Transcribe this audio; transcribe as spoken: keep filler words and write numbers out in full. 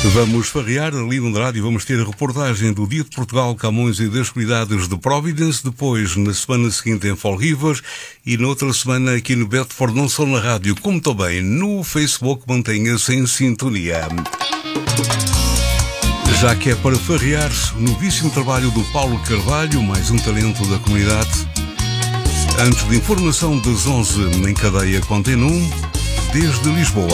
Vamos farrear ali no rádio, vamos ter a reportagem do Dia de Portugal, Camões e das Comunidades de Providence, depois na semana seguinte em Fall River e na outra semana aqui no Bedford, não só na rádio, como também no Facebook. Mantenha-se em sintonia. Já que é para farrear, o novíssimo trabalho do Paulo Carvalho, mais um talento da comunidade. Antes de informação das onze, em cadeia Continum, desde Lisboa.